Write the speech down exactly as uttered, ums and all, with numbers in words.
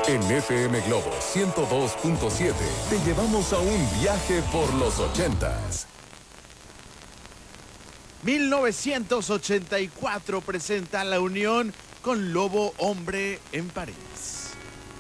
En F M Globo ciento dos punto siete te llevamos a un viaje por los ochentas. mil novecientos ochenta y cuatro presenta la unión con Lobo Hombre en París.